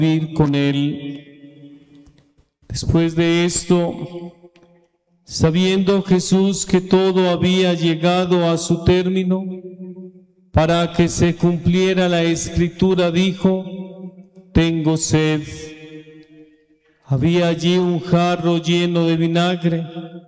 vivir con él. Después de esto, sabiendo Jesús que todo había llegado a su término, para que se cumpliera la Escritura, dijo: tengo sed. Había allí un jarro lleno de vinagre.